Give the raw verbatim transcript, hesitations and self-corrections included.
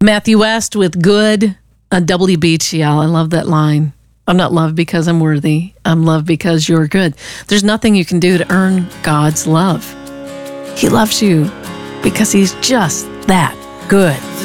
Matthew West with Good on W B T L. I love that line. I'm not loved because I'm worthy. I'm loved because you're good. There's nothing you can do to earn God's love. He loves you because he's just that good.